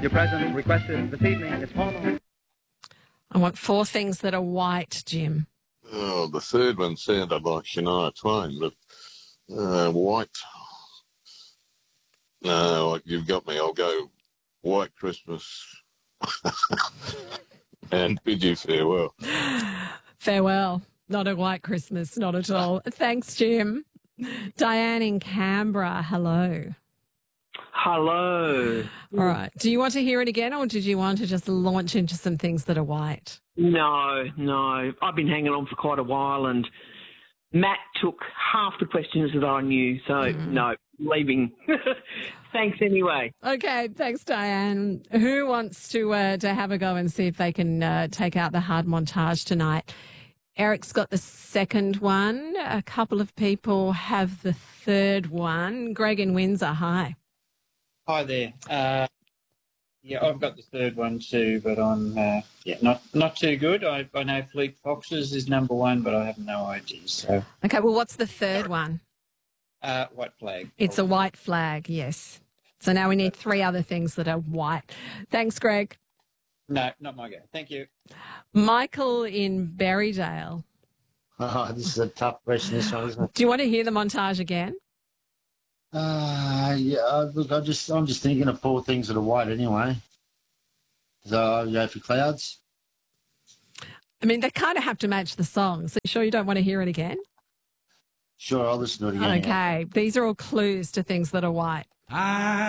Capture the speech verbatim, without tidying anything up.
Your presence requested this evening is Homo. I want four things that are white, Jim. Oh, the third one sounded like Shania Twain, but uh, white. No, you've got me. I'll go White Christmas and bid you farewell. Farewell. Not a white Christmas, not at all. Thanks, Jim. Diane in Canberra, hello. Hello. All right. Do you want to hear it again, or did you want to just launch into some things that are white? No, no. I've been hanging on for quite a while, and Matt took half the questions that I knew, so mm. no, leaving. Thanks anyway. Okay, thanks, Diane. Who wants to uh, to have a go and see if they can uh, take out the hard montage tonight? Eric's got the second one. A couple of people have the third one. Greg in Windsor, hi. Hi there. Uh, yeah, I've got the third one too, but I'm uh, yeah not not too good. I, I know Fleet Foxes is number one, but I have no idea. So okay, well, what's the third one? Uh, white flag. It's a white flag, yes. So now we need three other things that are white. Thanks, Greg. No, not my go. Thank you. Michael in Berrydale. Oh, this is a tough question, this one, isn't it? Do you want to hear the montage again? Uh, yeah, look, I just, I'm just thinking of four things that are white anyway. So I'll go for clouds. I mean, they kind of have to match the song. So you sure you don't want to hear it again? Sure, I'll listen to it again. Okay, yeah. These are all clues to things that are white. I